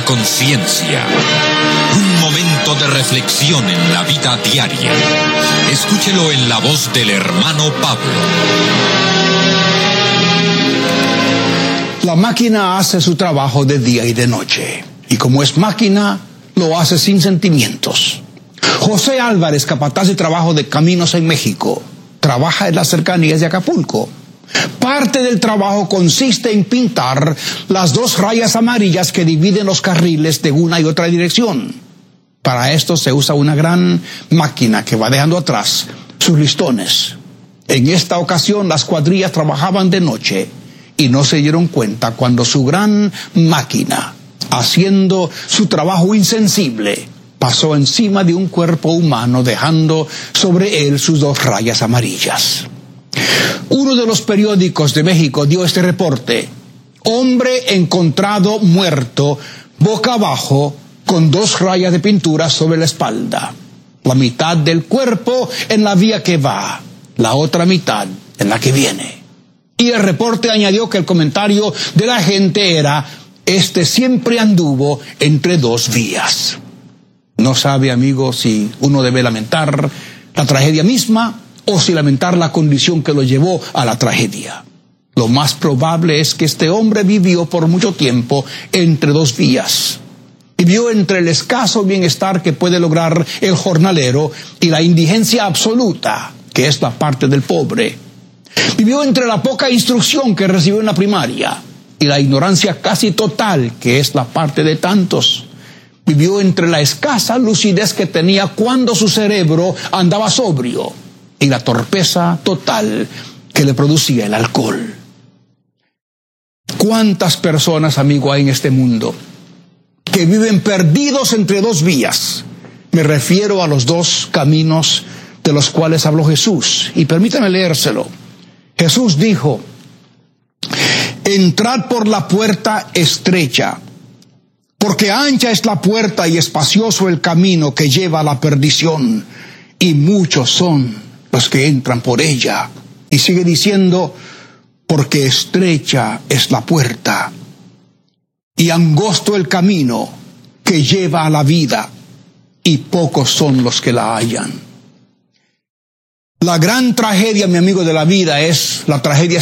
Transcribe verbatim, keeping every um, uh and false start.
conciencia. Un momento de reflexión en la vida diaria. Escúchelo en la voz del hermano Pablo. La máquina hace su trabajo de día y de noche. Y como es máquina, lo hace sin sentimientos. José Álvarez, capataz de trabajo de Caminos en México, trabaja en las cercanías de Acapulco. Parte del trabajo consiste en pintar las dos rayas amarillas que dividen los carriles de una y otra dirección. Para esto se usa una gran máquina que va dejando atrás sus listones. En esta ocasión las cuadrillas trabajaban de noche y no se dieron cuenta cuando su gran máquina, haciendo su trabajo insensible, pasó encima de un cuerpo humano, dejando sobre él sus dos rayas amarillas. Uno de los periódicos de México dio este reporte: hombre encontrado muerto, boca abajo, con dos rayas de pintura sobre la espalda. La mitad del cuerpo en la vía que va, la otra mitad en la que viene. Y el reporte añadió que el comentario de la gente era: este siempre anduvo entre dos vías. No sabe, amigo, si uno debe lamentar la tragedia misma o si lamentar la condición que lo llevó a la tragedia. Lo más probable es que este hombre vivió por mucho tiempo entre dos vías. Vivió entre el escaso bienestar que puede lograr el jornalero y la indigencia absoluta, que es la parte del pobre. Vivió entre la poca instrucción que recibió en la primaria y la ignorancia casi total, que es la parte de tantos. Vivió entre la escasa lucidez que tenía cuando su cerebro andaba sobrio y la torpeza total que le producía el alcohol. ¿Cuántas personas, amigo, hay en este mundo que viven perdidos entre dos vías? Me refiero a los dos caminos de los cuales habló Jesús. Y permítame leérselo. Jesús dijo: entrad por la puerta estrecha, porque ancha es la puerta y espacioso el camino que lleva a la perdición, y muchos son los que entran por ella. Y sigue diciendo: porque estrecha es la puerta y angosto el camino que lleva a la vida, y pocos son los que la hallan. La gran tragedia, mi amigo, de la vida es la tragedia